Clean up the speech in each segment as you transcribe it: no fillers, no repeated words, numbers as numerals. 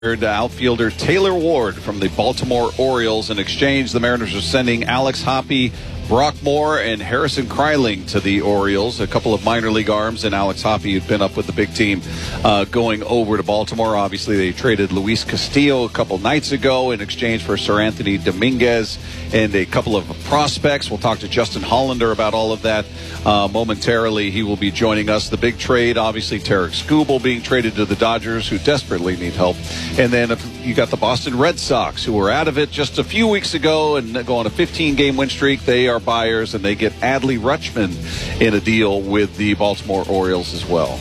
Outfielder Taylor Ward from the Baltimore Orioles. In exchange, the Mariners are sending Alex Hoppe, Brock Moore, and Harrison Kryling to the Orioles. A couple of minor league arms, and Alex Hoppe, who'd been up with the big team, going over to Baltimore. Obviously, they traded Luis Castillo a couple nights ago in exchange for Sir Anthony Dominguez and a couple of prospects. We'll talk to Justin Hollander about all of that momentarily. He will be joining us. The big trade, obviously, Tarik Skubal being traded to the Dodgers, who desperately need help. And then you got the Boston Red Sox, who were out of it just a few weeks ago and go on a 15-game win streak. They are buyers, and they get Adley Rutschman in a deal with the Baltimore Orioles as well.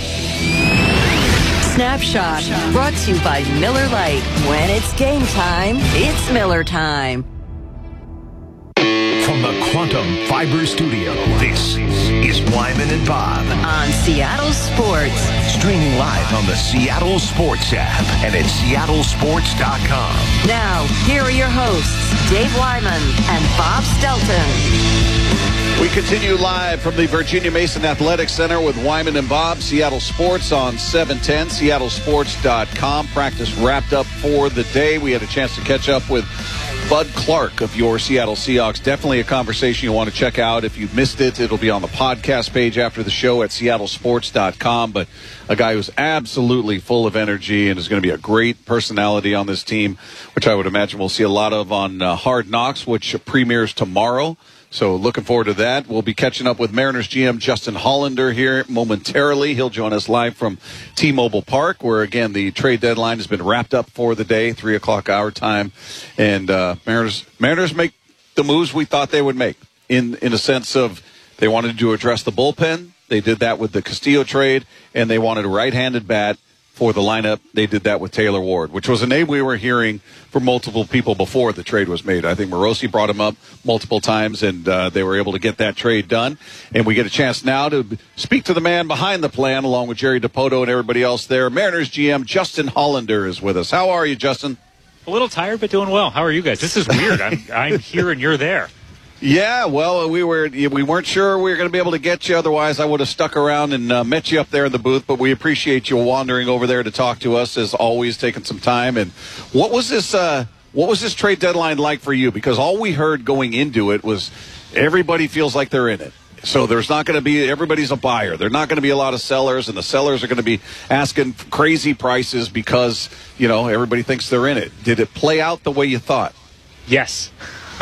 Snapshot, brought to you by Miller Lite. When it's game time, it's Miller time. From the Quantum Fiber Studio, this is Wyman and Bob on Seattle Sports. Streaming live on the Seattle Sports app and at seattlesports.com. Now, here are your hosts, Dave Wyman and Bob Stelton. We continue live from the Virginia Mason Athletic Center with Wyman and Bob. Seattle Sports on 710, seattlesports.com. Practice wrapped up for the day. We had a chance to catch up with Bud Clark of your Seattle Seahawks. Definitely a conversation you want to check out. If you've missed it, it'll be on the podcast page after the show at seattlesports.com. But a guy who's absolutely full of energy and is going to be a great personality on this team, which I would imagine we'll see a lot of on Hard Knocks, which premieres tomorrow. So looking forward to that. We'll be catching up with Mariners GM Justin Hollander here momentarily. He'll join us live from T-Mobile Park, where, again, the trade deadline has been wrapped up for the day, 3 o'clock our time. And Mariners make the moves we thought they would make in a sense of they wanted to address the bullpen. They did that with the Castillo trade, and they wanted a right-handed bat for the lineup. They did that with Taylor Ward, which was a name we were hearing from multiple people before the trade was made. I think Morosi brought him up multiple times, and they were able to get that trade done. And we get a chance now to speak to the man behind the plan, along with Jerry Dipoto and everybody else there. Mariners GM Justin Hollander is with us. How are you, Justin? A little tired, but doing well. How are you guys? This is weird. I'm here and you're there. Yeah, well, we weren't sure we were going to be able to get you. Otherwise, I would have stuck around and met you up there in the booth. But we appreciate you wandering over there to talk to us, as always, taking some time. And what was this trade deadline like for you? Because all we heard going into it was everybody feels like they're in it. So there's not going to be, everybody's a buyer. There are not going to be a lot of sellers, and the sellers are going to be asking crazy prices because, everybody thinks they're in it. Did it play out the way you thought? Yes.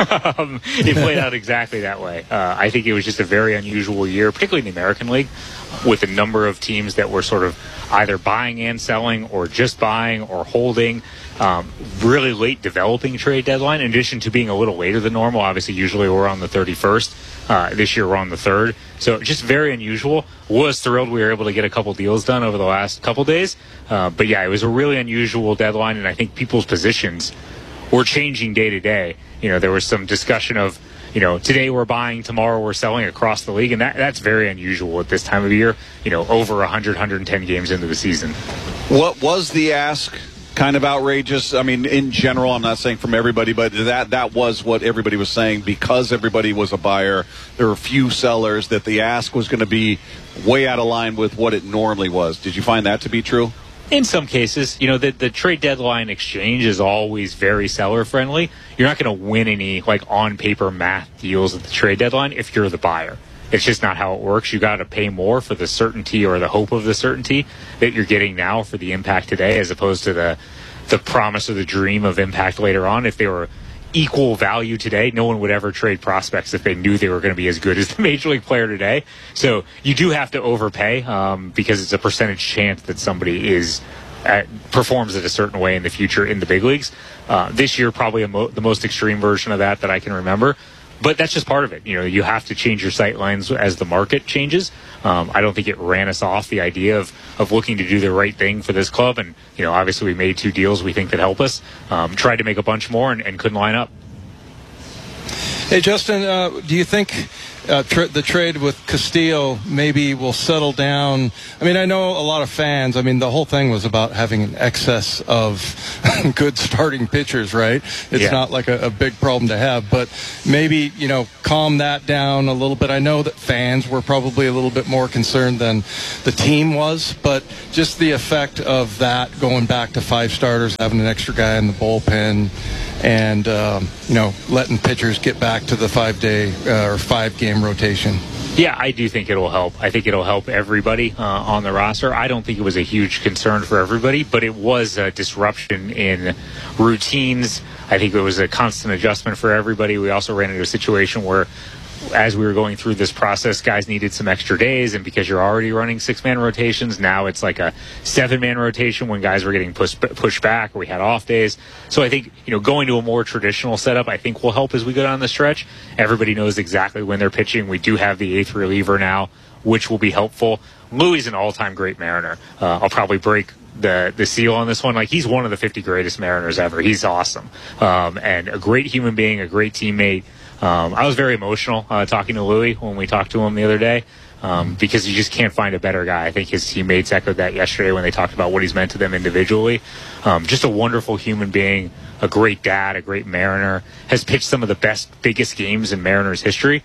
It played out exactly that way. I think it was just a very unusual year, particularly in the American League, with a number of teams that were sort of either buying and selling or just buying or holding. Really late developing trade deadline, in addition to being a little later than normal. Obviously, usually we're on the 31st. This year we're on the 3rd. So just very unusual. Was thrilled we were able to get a couple deals done over the last couple days. But yeah, it was a really unusual deadline, and I think people's positions were changing day to day. There was some discussion of, today we're buying, tomorrow we're selling across the league, and that's very unusual at this time of year, over 100, 110 games into the season. What was the ask? Kind of outrageous. I mean, in general, I'm not saying from everybody, but that was what everybody was saying. Because everybody was a buyer, there were few sellers, that the ask was going to be way out of line with what it normally was. Did you find that to be true? In some cases, the trade deadline exchange is always very seller friendly. You're not going to win any on paper math deals at the trade deadline if you're the buyer. It's just not how it works. You got to pay more for the certainty or the hope of the certainty that you're getting now for the impact today, as opposed to the promise or the dream of impact later on. If they were equal value today, no one would ever trade prospects if they knew they were going to be as good as the major league player today. So you do have to overpay because it's a percentage chance that somebody performs it a certain way in the future in the big leagues. This year, probably the most extreme version of that I can remember. But that's just part of it. You have to change your sight lines as the market changes. I don't think it ran us off, the idea of looking to do the right thing for this club. And, obviously we made 2 deals we think that help us. Tried to make a bunch more and couldn't line up. Hey, Justin, do you think the trade with Castillo maybe will settle down. I mean, I know a lot of fans. I mean, the whole thing was about having an excess of good starting pitchers, right? It's not like a big problem to have, but maybe, calm that down a little bit. I know that fans were probably a little bit more concerned than the team was, but just the effect of that going back to 5 starters, having an extra guy in the bullpen, and letting pitchers get back to the 5-day or 5-game rotation. Yeah, I do think it'll help. I think it'll help everybody on the roster. I don't think it was a huge concern for everybody, but it was a disruption in routines. I think it was a constant adjustment for everybody. We also ran into a situation where, as we were going through this process, guys needed some extra days, and because you're already running 6-man rotations, now it's like a 7-man rotation when guys were getting pushed back, or we had off days. So I think, going to a more traditional setup, I think will help as we go down the stretch. Everybody knows exactly when they're pitching. We do have the 8th reliever now, which will be helpful. Louis is an all-time great Mariner. I'll probably break the seal on this one. Like, he's one of the 50 greatest Mariners ever. He's awesome. And a great human being, a great teammate. I was very emotional talking to Louis when we talked to him the other day, because you just can't find a better guy. I think his teammates echoed that yesterday when they talked about what he's meant to them individually. Just a wonderful human being, a great dad, a great Mariner, has pitched some of the biggest games in Mariners history.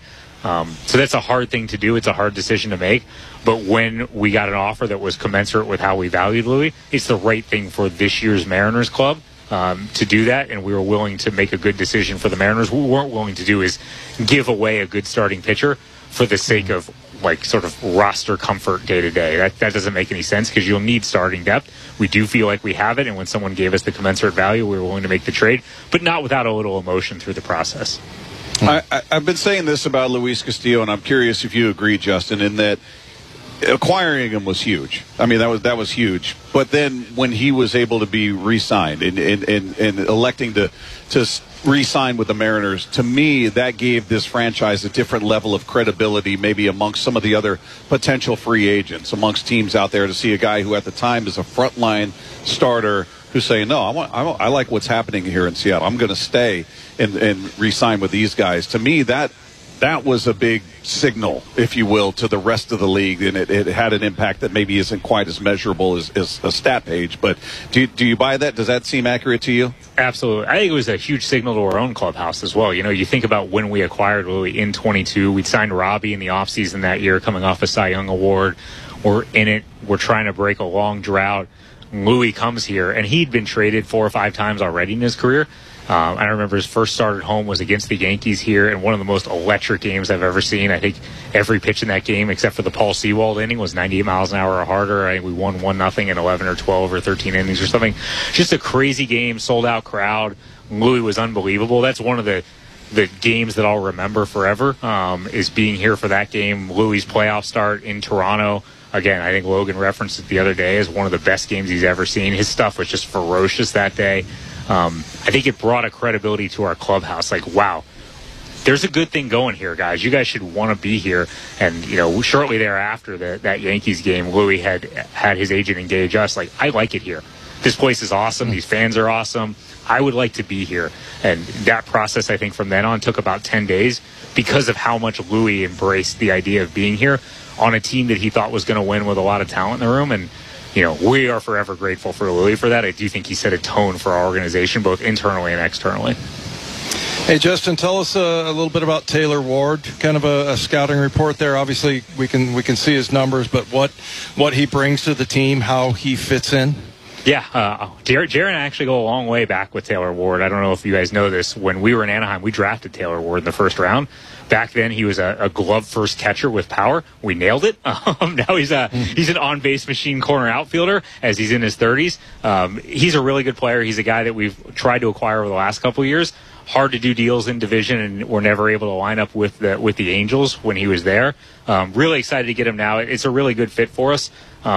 So that's a hard thing to do. It's a hard decision to make. But when we got an offer that was commensurate with how we valued Louis, it's the right thing for this year's Mariners club to do that, and we were willing to make a good decision for the Mariners. What we weren't willing to do is give away a good starting pitcher for the sake of sort of roster comfort day to day. That doesn't make any sense, because you'll need starting depth. We do feel like we have it, and when someone gave us the commensurate value, we were willing to make the trade, but not without a little emotion through the process. I've been saying this about Luis Castillo, and I'm curious if you agree, Justin, in that acquiring him was huge. I mean, that was huge. But then when he was able to be re-signed and electing to re-sign with the Mariners, to me, that gave this franchise a different level of credibility, maybe amongst some of the other potential free agents, amongst teams out there, to see a guy who at the time is a frontline starter who's saying, no, I like what's happening here in Seattle. I'm going to stay and re-sign with these guys. To me, that was a big signal, if you will, to the rest of the league, and it had an impact that maybe isn't quite as measurable as a stat page. But do you buy that? Does that seem accurate to you? Absolutely. I think it was a huge signal to our own clubhouse as well. You think about when we acquired Louis in 22, we'd signed Robbie in the offseason that year, coming off a Cy Young Award. We're in it. We're trying to break a long drought. Louis comes here, and he'd been traded 4 or 5 times already in his career. I remember his first start at home was against the Yankees here, and one of the most electric games I've ever seen. I think every pitch in that game, except for the Paul Sewald inning, was 98 miles an hour or harder. I think we won 1-0 in 11 or 12 or 13 innings or something. Just a crazy game, sold-out crowd. Louis was unbelievable. That's one of the games that I'll remember forever, is being here for that game. Louis' playoff start in Toronto. Again, I think Logan referenced it the other day as one of the best games he's ever seen. His stuff was just ferocious that day. I think it brought a credibility to our clubhouse. Like, wow, there's a good thing going here, guys. You guys should want to be here. And, shortly thereafter that Yankees game, Louis had his agent engage us. Like, I like it here. This place is awesome. These fans are awesome. I would like to be here. And that process, I think, from then on took about 10 days because of how much Louis embraced the idea of being here on a team that he thought was going to win with a lot of talent in the room. And, we are forever grateful for Louis for that. I do think he set a tone for our organization, both internally and externally. Hey, Justin, tell us a little bit about Taylor Ward, kind of a scouting report there. Obviously, we can see his numbers, but what he brings to the team, how he fits in. Yeah, Jared and I actually go a long way back with Taylor Ward. I don't know if you guys know this. When we were in Anaheim, we drafted Taylor Ward in the first round. Back then, he was a glove-first catcher with power. We nailed it. Now he's an on-base machine corner outfielder as he's in his 30s. He's a really good player. He's a guy that we've tried to acquire over the last couple of years. Hard to do deals in division, and we're never able to line up with the Angels when he was there. Really excited to get him now. It's a really good fit for us.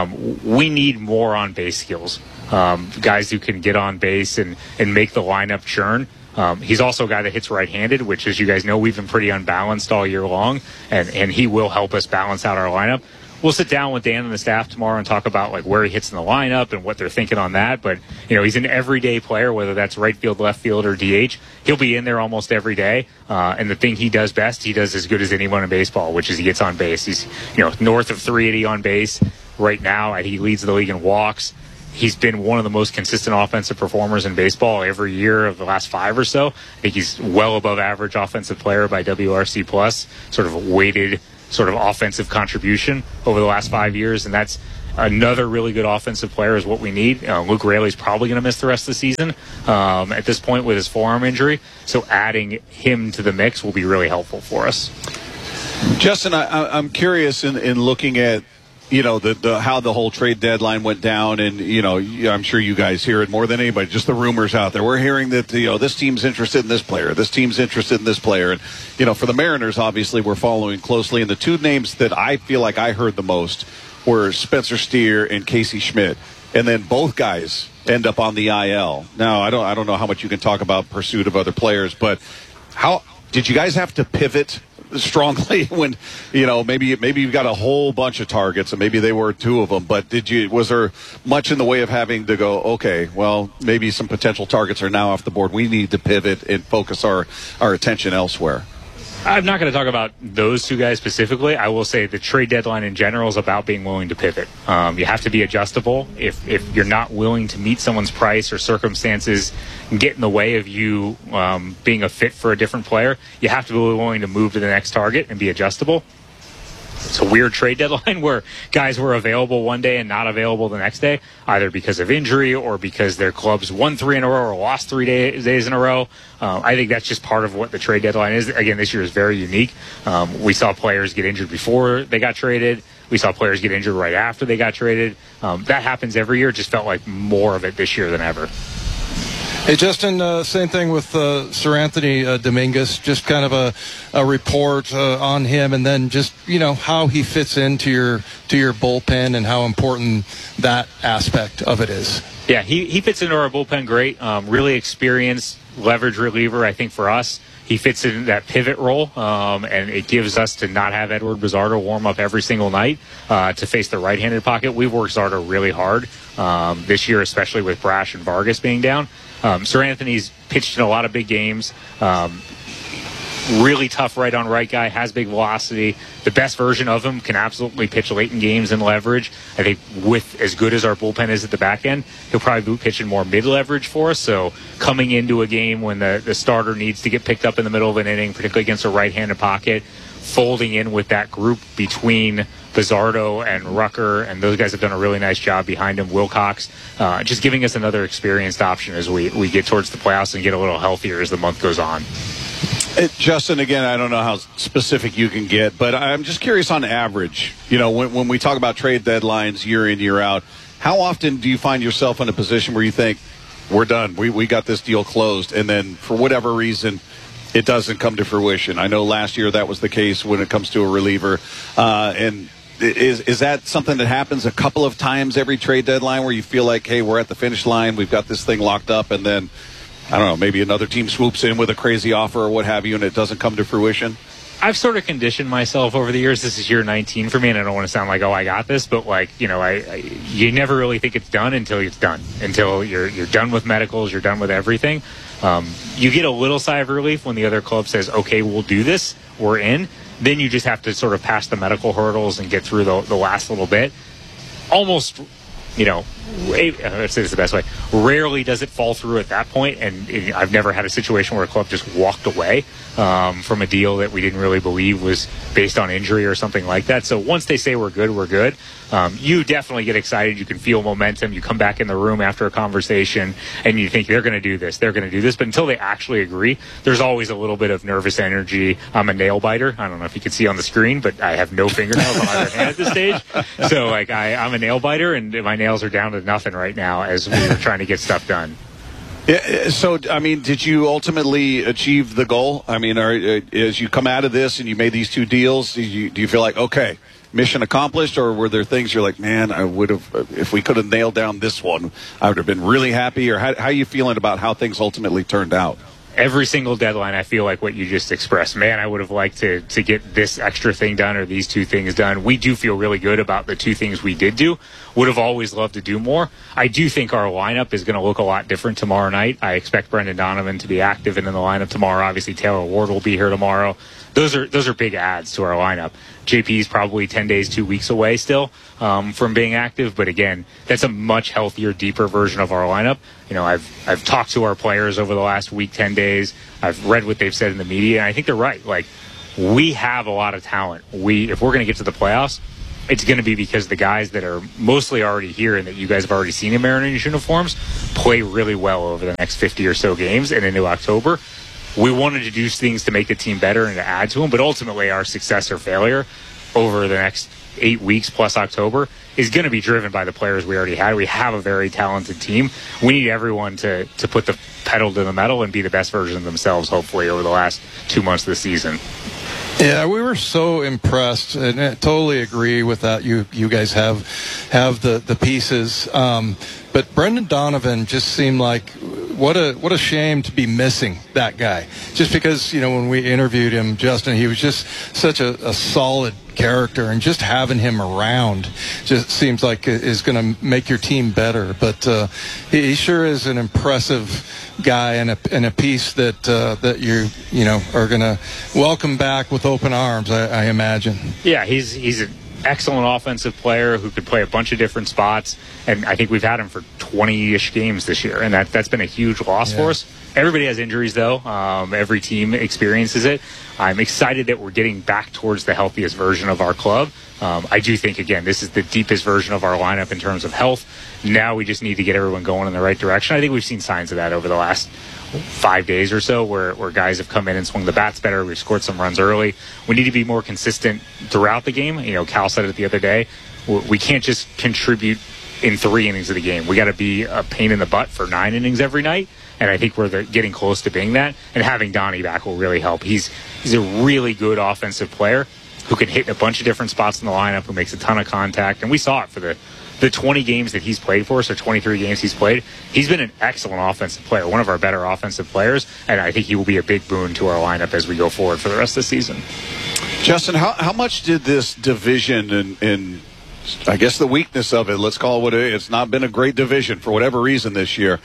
We need more on-base skills. Guys who can get on base and make the lineup churn. He's also a guy that hits right-handed, which, as you guys know, we've been pretty unbalanced all year long, and he will help us balance out our lineup. we'll sit down with Dan and the staff tomorrow and talk about like where he hits in the lineup and what they're thinking on that. But he's an everyday player, whether that's right field, left field, or DH. He'll be in there almost every day. And the thing he does best, he does as good as anyone in baseball, which is he gets on base. He's north of 380 on base right now. He leads the league in walks. He's been one of the most consistent offensive performers in baseball every year of the last 5 or so. I think he's well above average offensive player by WRC plus, sort of weighted sort of offensive contribution over the last 5 years. And that's another really good offensive player is what we need. Luke Raley's probably going to miss the rest of the season at this point with his forearm injury. So adding him to the mix will be really helpful for us. Justin, I'm curious in looking at how the whole trade deadline went down, and I'm sure you guys hear it more than anybody, just the rumors out there. We're hearing that this team's interested in this player, this team's interested in this player, and for the Mariners, obviously we're following closely, and the two names that I feel like I heard the most were Spencer Steer and Casey Schmidt, and then both guys end up on the IL. Now I don't know how much you can talk about pursuit of other players, but how did you guys have to pivot strongly when maybe you've got a whole bunch of targets and maybe they were 2 of them, but was there much in the way of having to go, okay, well, maybe some potential targets are now off the board, we need to pivot and focus our attention elsewhere? I'm not going to talk about those 2 guys specifically. I will say the trade deadline in general is about being willing to pivot. You have to be adjustable. If you're not willing to meet someone's price or circumstances get in the way of you being a fit for a different player, you have to be willing to move to the next target and be adjustable. It's a weird trade deadline where guys were available one day and not available the next day, either because of injury or because their clubs won 3 in a row or lost 3 days in a row. I think that's just part of what the trade deadline is. Again, this year is very unique. We saw players get injured before they got traded. We saw players get injured right after they got traded. That happens every year. It just felt like more of it this year than ever. Hey, Justin, same thing with Sir Anthony Dominguez, just kind of a report on him, and then just, how he fits into your bullpen and how important that aspect of it is. Yeah, he fits into our bullpen great. Really experienced leverage reliever, I think, for us. He fits in that pivot role, and it gives us to not have Edward Bizardo warm up every single night to face the right-handed pocket. We've worked Bizardo really hard this year, especially with Brash and Vargas being down. Sir Anthony's pitched in a lot of big games. Really tough right-on-right guy, has big velocity. The best version of him can absolutely pitch late in games and leverage. I think with as good as our bullpen is at the back end, he'll probably be pitching more mid-leverage for us. So coming into a game when the starter needs to get picked up in the middle of an inning, particularly against a right-handed pocket, folding in with that group between Bizardo and Rucker, and those guys have done a really nice job behind him. Wilcox, just giving us another experienced option as we get towards the playoffs and get a little healthier as the month goes on. Justin, again, I don't know how specific you can get, but I'm just curious on average, when we talk about trade deadlines year in, year out, how often do you find yourself in a position where you think, we're done, we got this deal closed, and then for whatever reason, it doesn't come to fruition? I know last year that was the case when it comes to a reliever. And is that something that happens a couple of times every trade deadline where you feel like, hey, we're at the finish line, we've got this thing locked up, and then, I don't know, maybe another team swoops in with a crazy offer or what have you, and it doesn't come to fruition? I've sort of conditioned myself over the years. This is year 19 for me, and I don't want to sound like, I got this, but you never really think it's done until it's done. Until you're done with medicals, you're done with everything. You get a little sigh of relief when the other club says, okay, we'll do this, we're in. Then you just have to sort of pass the medical hurdles and get through the last little bit. Almost, let's say this the best way. Rarely does it fall through at that point, and I've never had a situation where a club just walked away from a deal that we didn't really believe was based on injury or something like that. So once they say we're good, we're good. You definitely get excited. You can feel momentum. You come back in the room after a conversation, and you think they're going to do this. They're going to do this. But until they actually agree, there's always a little bit of nervous energy. I'm a nail biter. I don't know if you can see on the screen, but I have no fingernails on either hand at this stage. So I'm a nail biter, and my nails are down to nothing right now as we're trying to get stuff done. Yeah, so, did you ultimately achieve the goal? As you come out of this and you made these 2 deals, do you feel like, okay, mission accomplished, or were there things you're like, man, I would have, if we could have nailed down this one, I would have been really happy? Or how are you feeling about how things ultimately turned out? every single deadline, I feel like what you just expressed. Man, I would have liked to get this extra thing done or these two things done. We do feel really good about the two things we did do. Would have always loved to do more. I do think our lineup is going to look a lot different tomorrow night. I expect Brendan Donovan to be active and in the lineup tomorrow. Obviously, Taylor Ward will be here tomorrow. Those are big adds to our lineup. JP is probably 10 days, 2 weeks away still from being active. But again, that's a much healthier, deeper version of our lineup. You know, I've talked to our players over the last week, 10 days. I've read what they've said in the media, and I think they're right. Like, we have a lot of talent. If we're going to get to the playoffs, it's going to be because the guys that are mostly already here and that you guys have already seen in Mariners uniforms play really well over the next 50 or so games and into October. We wanted to do things to make the team better and to add to them, but ultimately our success or failure over the next 8 weeks plus October is going to be driven by the players we already had. We have a very talented team. We need everyone to put the pedal to the metal and be the best version of themselves, hopefully, over the last 2 months of the season. Yeah, we were so impressed, and I totally agree with that. You guys have the pieces, but Brendan Donovan just seemed like what a shame to be missing that guy. Just because, you know, when we interviewed him, Justin, he was just such a solid character, and just having him around just seems like is going to make your team better. But he sure is an impressive guy and a piece that you know are going to welcome back with open arms, I imagine. Yeah, he's an excellent offensive player who could play a bunch of different spots, and I think we've had him for 20-ish games this year, and that's been a huge loss for us. Everybody has injuries, though. Every team experiences it. I'm excited that we're getting back towards the healthiest version of our club. I do think, again, this is the deepest version of our lineup in terms of health. Now we just need to get everyone going in the right direction. I think we've seen signs of that over the last 5 days or so where guys have come in and swung the bats better. We've scored some runs early. We need to be more consistent throughout the game. You know, Cal said it the other day. We can't just contribute in 3 innings of the game. We got to be a pain in the butt for 9 innings every night. And I think we're getting close to being that. And having Donnie back will really help. He's a really good offensive player who can hit a bunch of different spots in the lineup, who makes a ton of contact. And we saw it for the 20 games that he's played for us, or 23 games he's played. He's been an excellent offensive player, one of our better offensive players. And I think he will be a big boon to our lineup as we go forward for the rest of the season. Justin, how much did this division and I guess the weakness of it, let's call it what it is, it's not been a great division for whatever reason this year.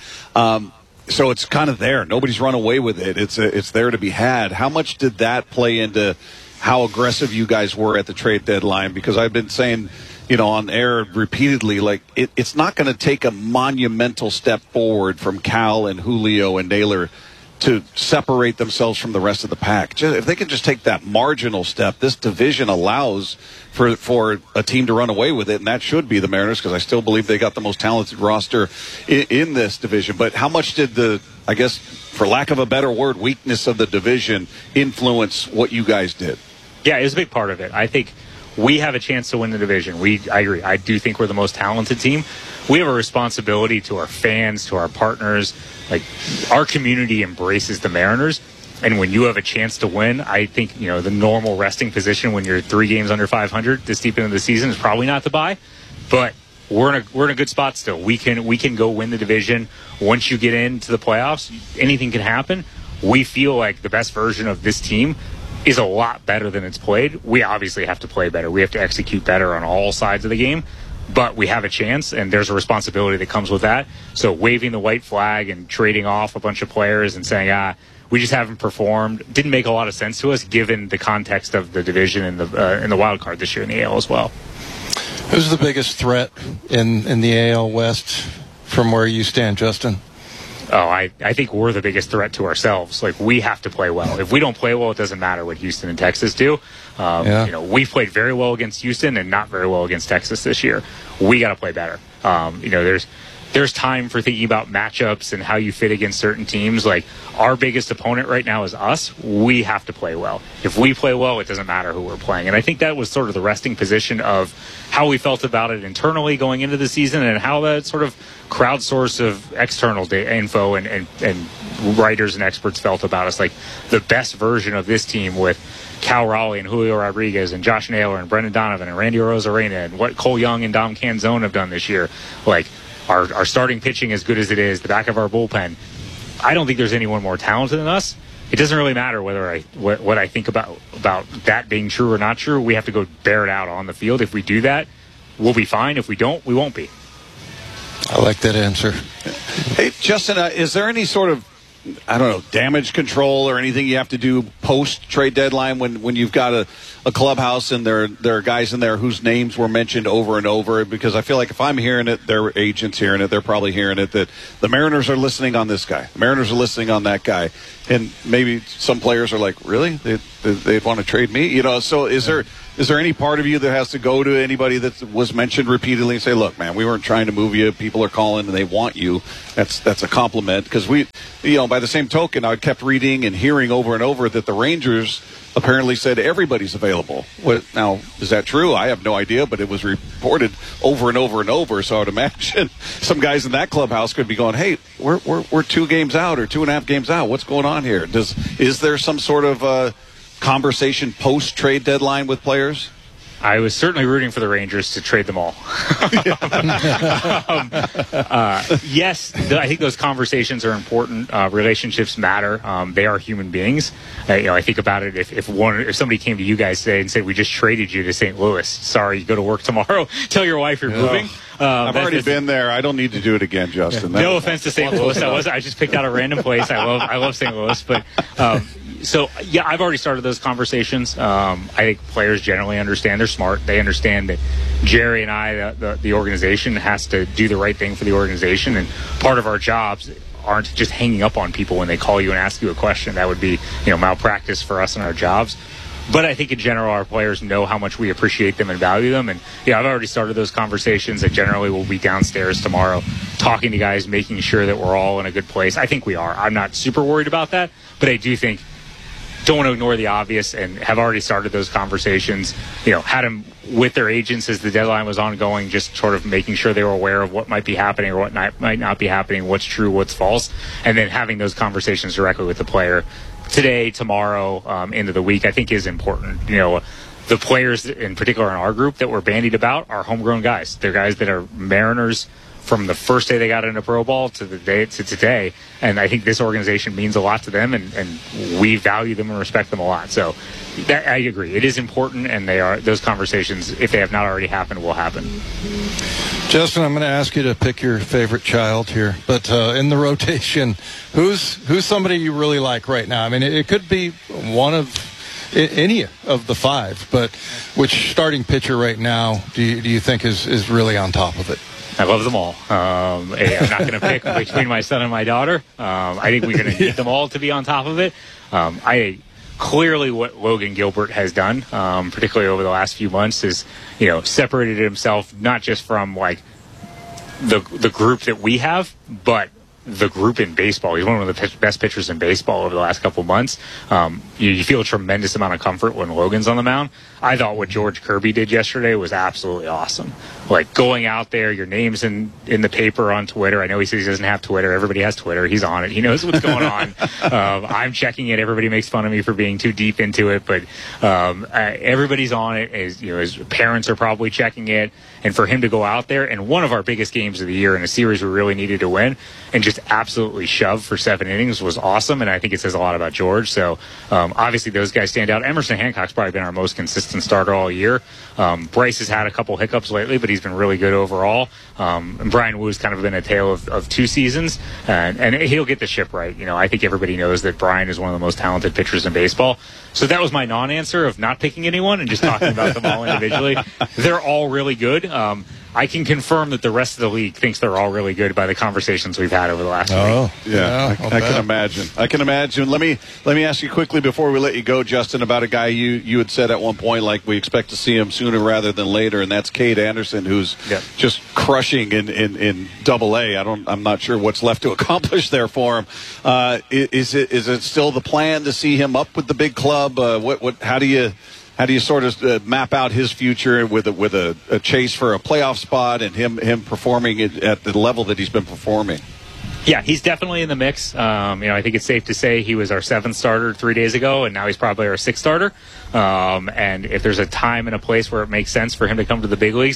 So it's kind of there. Nobody's run away with it. It's there to be had. How much did that play into how aggressive you guys were at the trade deadline? Because I've been saying, you know, on air repeatedly, like it's not going to take a monumental step forward from Cal and Julio and Naylor to separate themselves from the rest of the pack. If they can just take that marginal step, this division allows for a team to run away with it, and that should be the Mariners, because I still believe they got the most talented roster in this division. But how much did the, I guess, for lack of a better word, weakness of the division influence what you guys did? Yeah, it was a big part of it. I think we have a chance to win the division. I agree. I do think we're the most talented team. We have a responsibility to our fans, to our partners. Like, our community embraces the Mariners. And when you have a chance to win, I think, you know, the normal resting position when you're 3 games under 500 this deep into the season is probably not to buy. But we're in a good spot still. We can go win the division. Once you get into the playoffs, anything can happen. We feel like the best version of this team is a lot better than it's played. We obviously have to play better. We have to execute better on all sides of the game. But we have a chance, and there's a responsibility that comes with that. So waving the white flag and trading off a bunch of players and saying, we just haven't performed, didn't make a lot of sense to us given the context of the division and the wild card this year in the AL as well. Who's the biggest threat in the AL West from where you stand, Justin? Oh, I think we're the biggest threat to ourselves. Like, we have to play well. If we don't play well, it doesn't matter what Houston and Texas do. You know, we played very well against Houston and not very well against Texas this year. We got to play better. You know, there's time for thinking about matchups and how you fit against certain teams. Like, our biggest opponent right now is us. We have to play well. If we play well, it doesn't matter who we're playing. And I think that was sort of the resting position of how we felt about it internally going into the season, and how that sort of crowdsource of external info and writers and experts felt about us. Like, the best version of this team with Cal Raleigh and Julio Rodriguez and Josh Naylor and Brendan Donovan and Randy Arozarena and what Cole Young and Dom Canzone have done this year. Like, our starting pitching as good as it is, the back of our bullpen, I don't think there's anyone more talented than us. It doesn't really matter whether what I think about that being true or not true. We have to go bear it out on the field. If we do that, we'll be fine. If we don't, we won't be. I like that answer. Hey, Justin, is there any sort of, I don't know, damage control or anything you have to do post-trade deadline when you've got a clubhouse and there are guys in there whose names were mentioned over and over? Because I feel like if I'm hearing it, their agents hearing it, they're probably hearing it, that the Mariners are listening on this guy. The Mariners are listening on that guy. And maybe some players are like, really? They'd want to trade me? You know, so is there any part of you that has to go to anybody that was mentioned repeatedly and say, look, man, we weren't trying to move you. People are calling and they want you. That's a compliment. Because by the same token, I kept reading and hearing over and over that the Rangers apparently said everybody's available. Now, is that true? I have no idea, but it was reported over and over and over. So I would imagine some guys in that clubhouse could be going, hey, we're 2 games out or 2.5 games out. What's going on here? Is there some sort of conversation post-trade deadline with players? I was certainly rooting for the Rangers to trade them all. Yes, I think those conversations are important. Relationships matter. They are human beings. I think about it. If somebody came to you guys today and said, "We just traded you to St. Louis. Sorry, you go to work tomorrow. Tell your wife you're moving." I've already been there. I don't need to do it again, Justin. No offense to St. Louis. I just picked out a random place. I love St. Louis, but. So, yeah, I've already started those conversations. I think players generally understand. They're smart. They understand that Jerry and I, the organization, has to do the right thing for the organization. And part of our jobs aren't just hanging up on people when they call you and ask you a question. That would be, malpractice for us in our jobs. But I think in general, our players know how much we appreciate them and value them. And, I've already started those conversations. That generally will be downstairs tomorrow talking to guys, making sure that we're all in a good place. I think we are. I'm not super worried about that. But I do think don't want to ignore the obvious and have already started those conversations, had them with their agents as the deadline was ongoing, just sort of making sure they were aware of what might be happening or what might not be happening, what's true, what's false, and then having those conversations directly with the player today, tomorrow, into the week, I think is important. The players in particular in our group that we're bandied about are homegrown guys. They're guys that are Mariners from the first day they got into pro ball to today. And I think this organization means a lot to them, and we value them and respect them a lot. So I agree. It is important, and those conversations, if they have not already happened, will happen. Justin, I'm going to ask you to pick your favorite child here. But in the rotation, who's somebody you really like right now? I mean, it could be one of any of the 5, but which starting pitcher right now do you think is really on top of it? I love them all. I'm not going to pick between my son and my daughter. I think we're going to need them all to be on top of it. Clearly what Logan Gilbert has done, particularly over the last few months, is, separated himself not just from the group that we have, but the group in baseball. He's one of the best pitchers in baseball over the last couple of months. You feel a tremendous amount of comfort when Logan's on the mound. I thought what George Kirby did yesterday was absolutely awesome. Going out there, your name's in the paper on Twitter. I know he says he doesn't have Twitter. Everybody has Twitter. He's on it. He knows what's going on. I'm checking it. Everybody makes fun of me for being too deep into it, but everybody's on it. His parents are probably checking it. And for him to go out there and one of our biggest games of the year in a series we really needed to win and just absolutely shove for 7 innings was awesome. And I think it says a lot about George. So obviously those guys stand out. Emerson Hancock's probably been our most consistent starter all year. Bryce has had a couple hiccups lately, but he's been really good overall. And Brian Woo's kind of been a tale of 2 seasons, and he'll get the ship right. I think everybody knows that Brian is one of the most talented pitchers in baseball. So that was my non-answer of not picking anyone and just talking about them all individually. They're all really good. I can confirm that the rest of the league thinks they're all really good by the conversations we've had over the last week. Yeah, I can imagine. I can imagine. Let me ask you quickly before we let you go, Justin, about a guy you had said at one point, we expect to see him sooner rather than later, and that's Cade Anderson, who's just crushing in Double-A. I'm not sure what's left to accomplish there for him. Is it still the plan to see him up with the big club? How do you sort of map out his future with a chase for a playoff spot and him performing at the level that he's been performing? Yeah, he's definitely in the mix. I think it's safe to say he was our 7th starter 3 days ago, and now he's probably our 6th starter. And if there's a time and a place where it makes sense for him to come to the big leagues,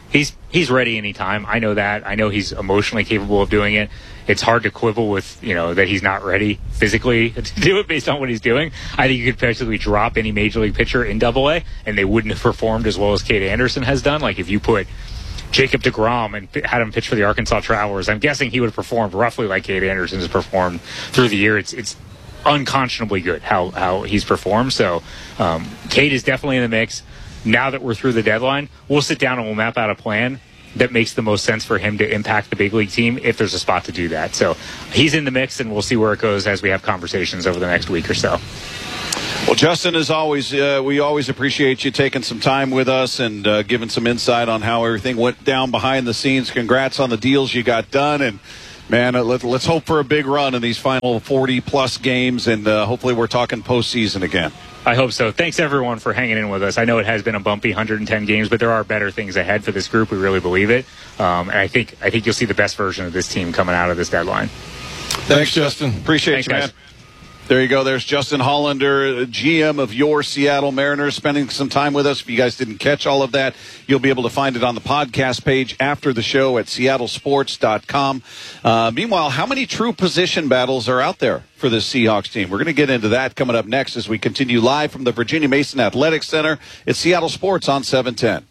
He's ready anytime. I know that. I know he's emotionally capable of doing it. It's hard to quibble with, that he's not ready physically to do it based on what he's doing. I think you could basically drop any major league pitcher in AA, and they wouldn't have performed as well as Cade Anderson has done. Like if you put Jacob deGrom and had him pitch for the Arkansas Travelers, I'm guessing he would have performed roughly like Cade Anderson has performed through the year. It's unconscionably good how he's performed. So Cade is definitely in the mix. Now that we're through the deadline, we'll sit down and we'll map out a plan that makes the most sense for him to impact the big league team if there's a spot to do that. So he's in the mix, and we'll see where it goes as we have conversations over the next week or so. Well, Justin, as always, we always appreciate you taking some time with us and giving some insight on how everything went down behind the scenes. Congrats on the deals you got done, and man, let's hope for a big run in these final 40-plus games, and hopefully we're talking postseason again. I hope so. Thanks, everyone, for hanging in with us. I know it has been a bumpy 110 games, but there are better things ahead for this group. We really believe it. And I think you'll see the best version of this team coming out of this deadline. Thanks, Justin. Appreciate you, man. Guys. There you go. There's Justin Hollander, GM of your Seattle Mariners, spending some time with us. If you guys didn't catch all of that, you'll be able to find it on the podcast page after the show at seattlesports.com. Meanwhile, how many true position battles are out there for this Seahawks team? We're going to get into that coming up next as we continue live from the Virginia Mason Athletic Center. It's Seattle Sports on 710.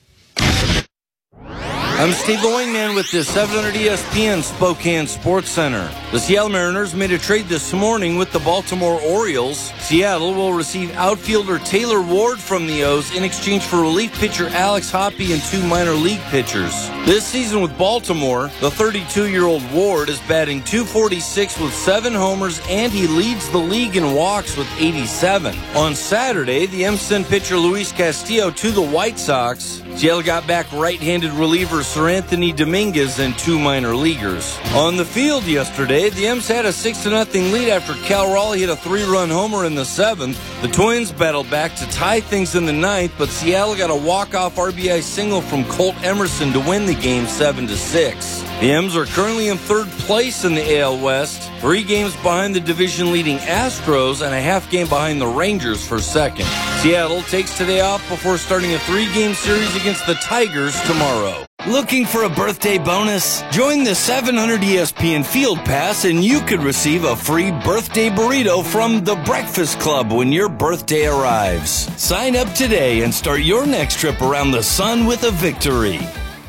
I'm Steve the Wingman with the 700 ESPN Spokane Sports Center. The Seattle Mariners made a trade this morning with the Baltimore Orioles. Seattle will receive outfielder Taylor Ward from the O's in exchange for relief pitcher Alex Hoppe and 2 minor league pitchers. This season with Baltimore, the 32-year-old Ward is batting .246 with 7 homers, and he leads the league in walks with 87. On Saturday, the M's sent pitcher Luis Castillo to the White Sox. Seattle got back right-handed reliever Sir Anthony Dominguez and 2 minor leaguers. On the field yesterday, the M's had a 6-0 lead after Cal Raleigh hit a 3-run homer in the 7th. The Twins battled back to tie things in the 9th, but Seattle got a walk-off RBI single from Colt Emerson to win the game 7-6. The M's are currently in 3rd place in the AL West, 3 games behind the division-leading Astros and a half game behind the Rangers for 2nd. Seattle takes today off before starting a 3-game series against the Tigers tomorrow. Looking for a birthday bonus? Join the 700 ESPN Field Pass and you could receive a free birthday burrito from The Breakfast Club when your birthday arrives. Sign up today and start your next trip around the sun with a victory.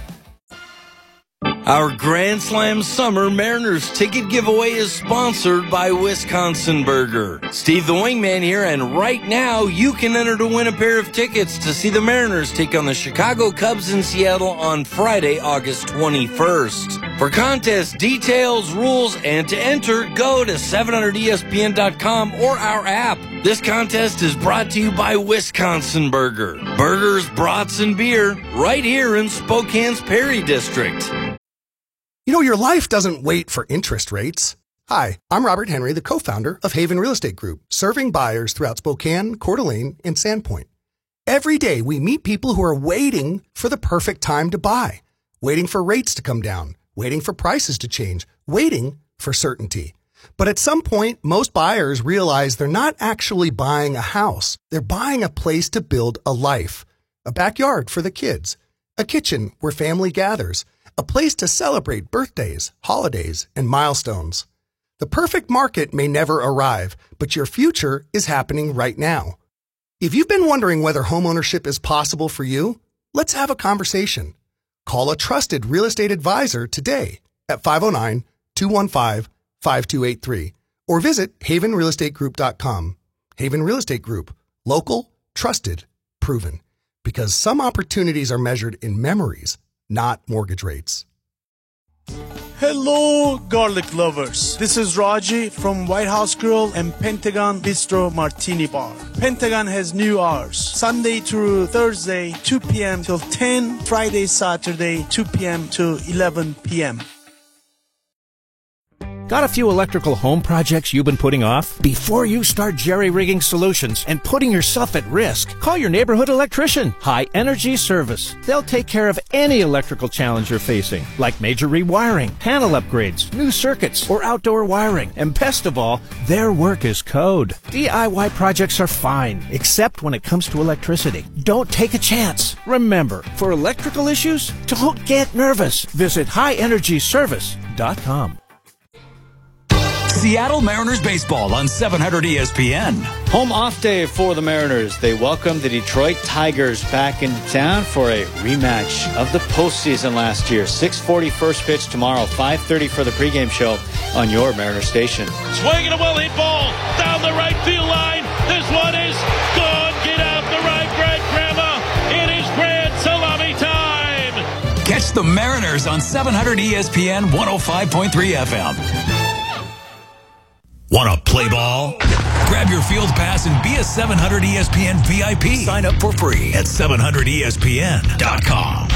Our Grand Slam Summer Mariners ticket giveaway is sponsored by Wisconsin Burger. Steve the Wingman here, and right now you can enter to win a pair of tickets to see the Mariners take on the Chicago Cubs in Seattle on Friday, August 21st. For contest details, rules, and to enter, go to 700ESPN.com or our app. This contest is brought to you by Wisconsin Burger. Burgers, brats, and beer right here in Spokane's Perry District. You know, your life doesn't wait for interest rates. Hi, I'm Robert Henry, the co-founder of Haven Real Estate Group, serving buyers throughout Spokane, Coeur d'Alene, and Sandpoint. Every day, we meet people who are waiting for the perfect time to buy, waiting for rates to come down, waiting for prices to change, waiting for certainty. But at some point, most buyers realize they're not actually buying a house. They're buying a place to build a life, a backyard for the kids, a kitchen where family gathers, a place to celebrate birthdays, holidays, and milestones. The perfect market may never arrive, but your future is happening right now. If you've been wondering whether homeownership is possible for you, let's have a conversation. Call a trusted real estate advisor today at 509-215-5283 or visit havenrealestategroup.com. Haven Real Estate Group. Local, trusted, proven. Because some opportunities are measured in memories, not mortgage rates. Hello, garlic lovers. This is Raji from White House Grill and Pentagon Bistro Martini Bar. Pentagon has new hours. Sunday through Thursday, 2 p.m. till 10. Friday, Saturday, 2 p.m. to 11 p.m. Got a few electrical home projects you've been putting off? Before you start jerry-rigging solutions and putting yourself at risk, call your neighborhood electrician, High Energy Service. They'll take care of any electrical challenge you're facing, like major rewiring, panel upgrades, new circuits, or outdoor wiring. And best of all, their work is code. DIY projects are fine, except when it comes to electricity. Don't take a chance. Remember, for electrical issues, don't get nervous. Visit highenergyservice.com. Seattle Mariners baseball on 700 ESPN. Home off day for the Mariners. They welcome the Detroit Tigers back into town for a rematch of the postseason last year. 6:40 first pitch tomorrow, 5:30 for the pregame show on your Mariners station. Swinging a well-hit ball down the right field line. This one is good. Get out the right, Grand Grandma. It is grand salami time. Catch the Mariners on 700 ESPN 105.3 FM. Want to play ball? Grab your field pass and be a 700 ESPN VIP. Sign up for free at 700ESPN.com.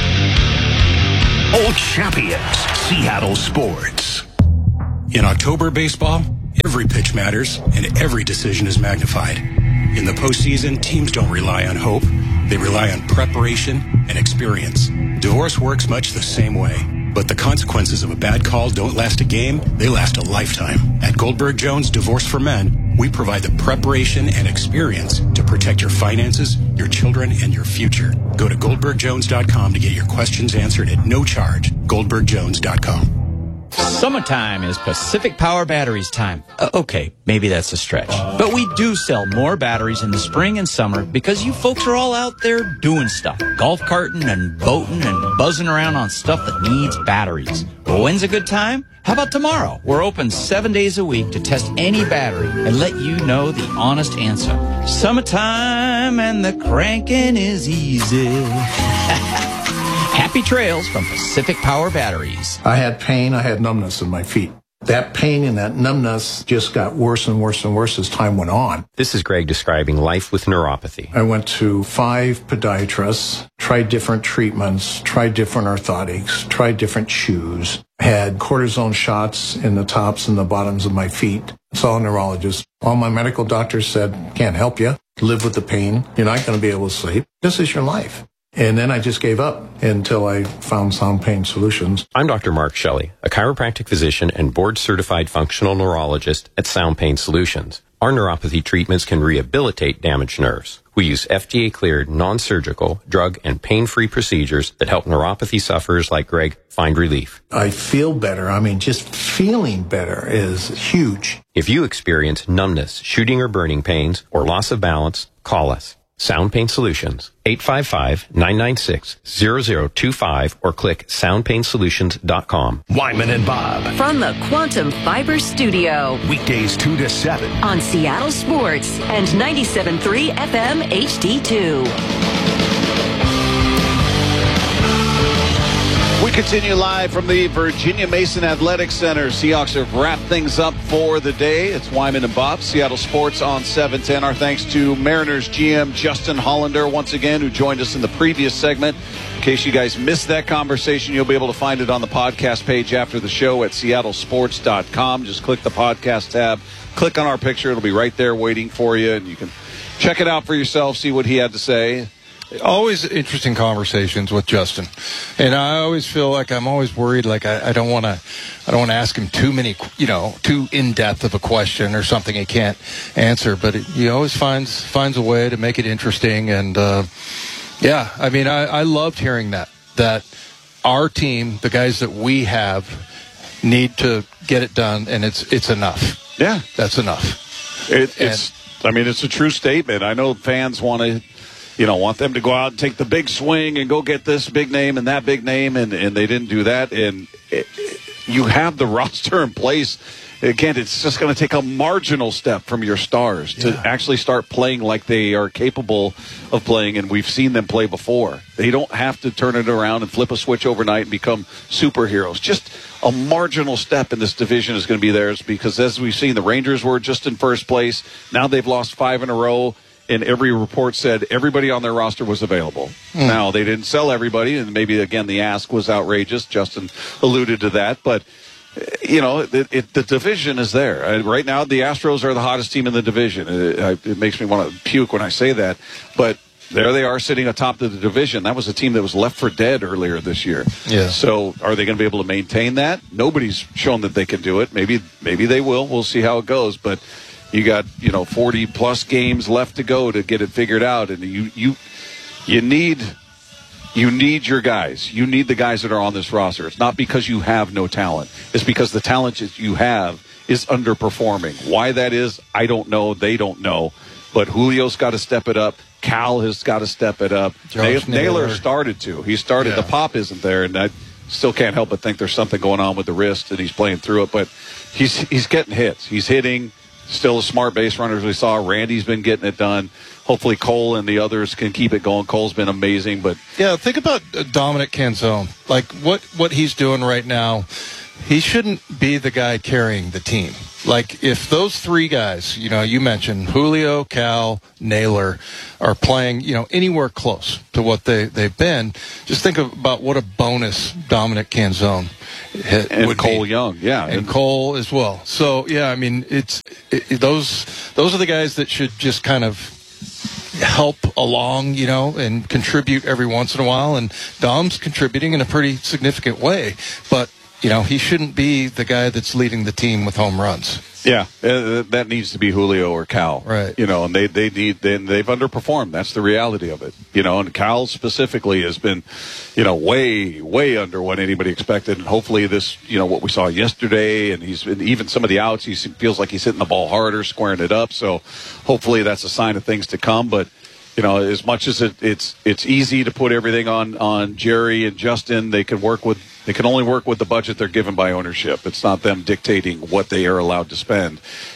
Old champions, Seattle Sports. In October baseball, every pitch matters and every decision is magnified. In the postseason, teams don't rely on hope. They rely on preparation and experience. Divorce works much the same way. But the consequences of a bad call don't last a game, they last a lifetime. At Goldberg Jones Divorce for Men, we provide the preparation and experience to protect your finances, your children, and your future. Go to GoldbergJones.com to get your questions answered at no charge. GoldbergJones.com. Summertime is Pacific Power Batteries time. Okay, maybe that's a stretch. But we do sell more batteries in the spring and summer because you folks are all out there doing stuff. Golf carting and boating and buzzing around on stuff that needs batteries. Well, when's a good time? How about tomorrow? We're open 7 days a week to test any battery and let you know the honest answer. Summertime and the cranking is easy. Happy trails from Pacific Power Batteries. I had pain, I had numbness in my feet. That pain and that numbness just got worse and worse and worse as time went on. This is Greg describing life with neuropathy. I went to 5 podiatrists, tried different treatments, tried different orthotics, tried different shoes, had cortisone shots in the tops and the bottoms of my feet. Saw a neurologist. All my medical doctors said, can't help you. Live with the pain. You're not going to be able to sleep. This is your life. And then I just gave up until I found Sound Pain Solutions. I'm Dr. Mark Shelley, a chiropractic physician and board-certified functional neurologist at Sound Pain Solutions. Our neuropathy treatments can rehabilitate damaged nerves. We use FDA-cleared, non-surgical, drug, and pain-free procedures that help neuropathy sufferers like Greg find relief. I feel better. I mean, just feeling better is huge. If you experience numbness, shooting or burning pains, or loss of balance, call us. Sound Pain Solutions, 855-996-0025 or click soundpainsolutions.com. Wyman and Bob. From the Quantum Fiber Studio. Weekdays 2 to 7. On Seattle Sports and 97.3 FM HD2. We continue live from the Virginia Mason Athletic Center. Seahawks have wrapped things up for the day. It's Wyman and Bob, Seattle Sports on 710. Our thanks to Mariners GM Justin Hollander once again, who joined us in the previous segment. In case you guys missed that conversation, you'll be able to find it on the podcast page after the show at seattlesports.com. Just click the podcast tab, click on our picture. It'll be right there waiting for you, and you can check it out for yourself, see what he had to say. Always interesting conversations with Justin, and I always feel like I'm always worried. Like I don't want to ask him too in depth of a question or something he can't answer. But he always finds a way to make it interesting. And yeah, I mean, I loved hearing that our team, the guys that we have, need to get it done, and it's enough. Yeah, that's enough. It's a true statement. I know fans want to. Want them to go out and take the big swing and go get this big name and that big name, and they didn't do that. And you have the roster in place. Again, it's just going to take a marginal step from your stars to actually start playing like they are capable of playing, and we've seen them play before. They don't have to turn it around and flip a switch overnight and become superheroes. Just a marginal step in this division is going to be theirs because, as we've seen, the Rangers were just in first place. Now they've lost 5 in a row. And every report said everybody on their roster was available. Now, they didn't sell everybody, and maybe, again, the ask was outrageous. Justin alluded to that. But the division is there. Right now, the Astros are the hottest team in the division. It makes me want to puke when I say that. But there they are sitting atop of the division. That was a team that was left for dead earlier this year. Yeah. So are they going to be able to maintain that? Nobody's shown that they can do it. Maybe they will. We'll see how it goes. But you got 40-plus games left to go to get it figured out. And you need your guys. You need the guys that are on this roster. It's not because you have no talent. It's because the talent that you have is underperforming. Why that is, I don't know. They don't know. But Julio's got to step it up. Cal has got to step it up. Naylor started to. He started. The pop isn't there, and I still can't help but think there's something going on with the wrist, and he's playing through it. But he's getting hits. He's hitting. Still a smart base runner, as we saw. Randy's been getting it done. Hopefully Cole and the others can keep it going. Cole's been amazing. But yeah, think about Dominic Canzone. Like what he's doing right now. He shouldn't be the guy carrying the team. Like, if those three guys, you mentioned Julio, Cal, Naylor, are playing, anywhere close to what they've been, just think about what a bonus Dominic Canzone and Cole Young, and Cole as well. So, yeah, I mean, those are the guys that should just kind of help along, and contribute every once in a while. And Dom's contributing in a pretty significant way, but he shouldn't be the guy that's leading the team with home runs. Yeah, that needs to be Julio or Cal. Right. And they've underperformed. That's the reality of it. And Cal specifically has been, way, way under what anybody expected. And hopefully this, what we saw yesterday, and he's been, even some of the outs, he feels like he's hitting the ball harder, squaring it up. So hopefully that's a sign of things to come. But as much as it's easy to put everything on Jerry and Justin, they can only work with the budget they're given by ownership. It's not them dictating what they are allowed to spend.